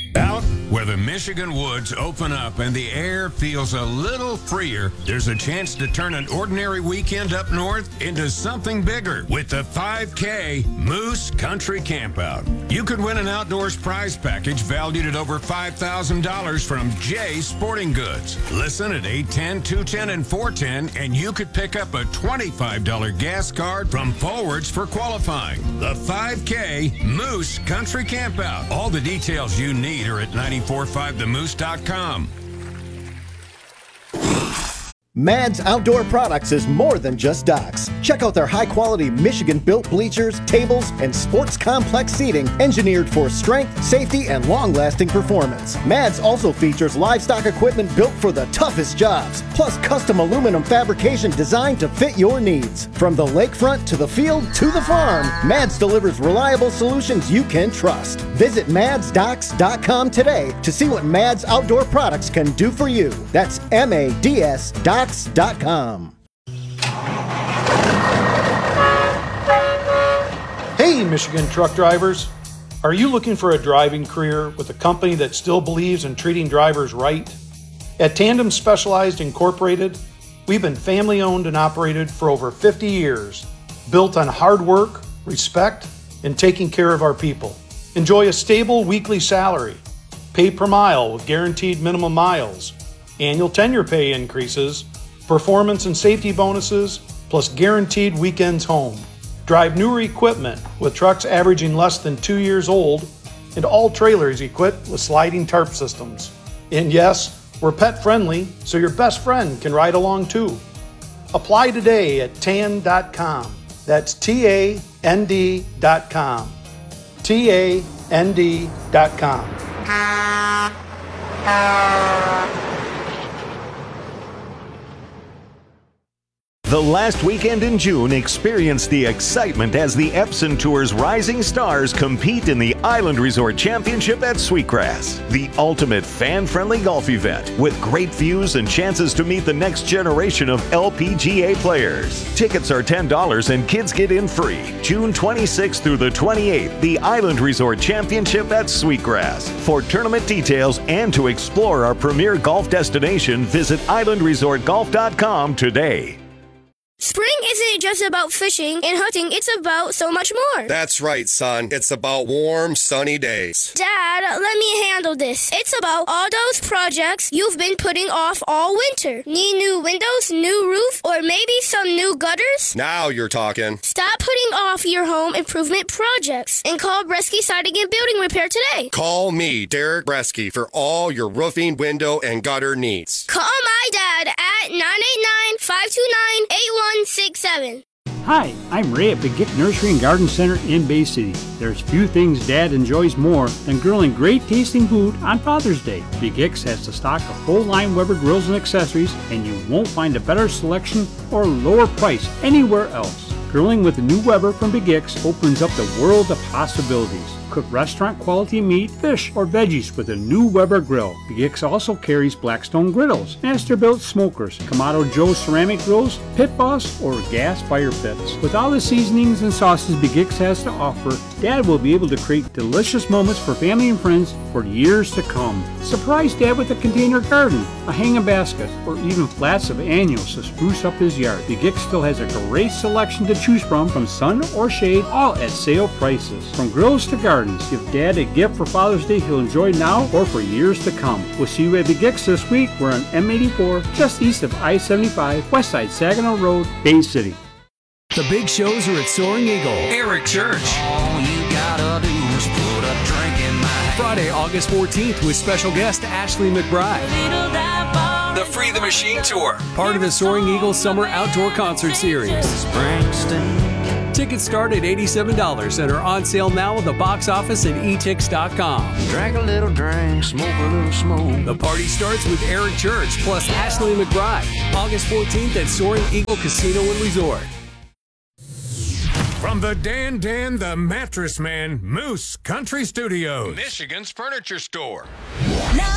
Out where the Michigan woods open up and the air feels a little freer, there's a chance to turn an ordinary weekend up north into something bigger with the 5K Moose Country Campout. You could win an outdoors prize package valued at over $5,000 from Jay's Sporting Goods. Listen at 810, 210, and 410, and you could pick up a $25 gas card from Forwards for qualifying. The 5K Moose Country Campout. All the details you need are at 945themoose.com. Mads Outdoor Products is more than just docks. Check out their high-quality Michigan-built bleachers, tables, and sports complex seating engineered for strength, safety, and long-lasting performance. Mads also features livestock equipment built for the toughest jobs, plus custom aluminum fabrication designed to fit your needs. From the lakefront to the field to the farm, Mads delivers reliable solutions you can trust. Visit madsdocks.com today to see what Mads Outdoor Products can do for you. That's MADS.com. Hey, Michigan truck drivers. Are you looking for a driving career with a company that still believes in treating drivers right? At Tandem Specialized Incorporated, we've been family owned and operated for over 50 years, built on hard work, respect, and taking care of our people. Enjoy a stable weekly salary, pay per mile with guaranteed minimum miles, annual tenure pay increases, performance and safety bonuses, plus guaranteed weekends home. Drive newer equipment with trucks averaging less than 2 years old, and all trailers equipped with sliding tarp systems. And yes, we're pet friendly, so your best friend can ride along too. Apply today at tan.com. That's TAND.com. TAND.com. The last weekend in June, experience the excitement as the Epson Tour's rising stars compete in the Island Resort Championship at Sweetgrass, the ultimate fan-friendly golf event with great views and chances to meet the next generation of LPGA players. Tickets are $10 and kids get in free. June 26th through the 28th, the Island Resort Championship at Sweetgrass. For tournament details and to explore our premier golf destination, visit islandresortgolf.com today. Spring isn't just about fishing and hunting, it's about so much more. That's right, son. It's about warm, sunny days. Dad, let me handle this. It's about all those projects you've been putting off all winter. Need new windows, new roof, or maybe some new gutters? Now you're talking. Stop putting off your home improvement projects and call Bresky Siding and Building Repair today. Call me, Derek Bresky, for all your roofing, window, and gutter needs. Call my dad at 989-529-8167. Hi, I'm Ray at Big Nursery and Garden Center in Bay City. There's few things Dad enjoys more than grilling great tasting food on Father's Day. Big X has to stock a full line Weber grills and accessories, and you won't find a better selection or lower price anywhere else. Grilling with the new Weber from Big X opens up the world of possibilities. Cook restaurant quality meat, fish, or veggies with a new Weber grill. Big X also carries Blackstone griddles, Masterbuilt smokers, Kamado Joe ceramic grills, Pit Boss, or gas fire pits. With all the seasonings and sauces Big X has to offer, Dad will be able to create delicious moments for family and friends for years to come. Surprise Dad with a container garden, a hanging basket, or even flats of annuals to spruce up his yard. Big X still has a great selection to choose from sun or shade, all at sale prices. From grills to gardens, give Dad a gift for Father's Day he'll enjoy now or for years to come. We'll see you at Big X this week. We're on M84, just east of I-75, west side Saginaw Road, Bay City. The big shows are at Soaring Eagle. Eric Church. All you gotta do is put a drink in my hand. Friday, August 14th with special guest Ashley McBride. The Free the Machine Tour. Part of the Soaring Eagle Summer Outdoor Concert Series. Tickets start at $87 and are on sale now at the box office and etix.com. Drink a little drink, smoke a little smoke. The party starts with Eric Church plus Ashley McBride. August 14th at Soaring Eagle Casino and Resort. From the Dan the Mattress Man, Moose Country Studios, Michigan's furniture store. Now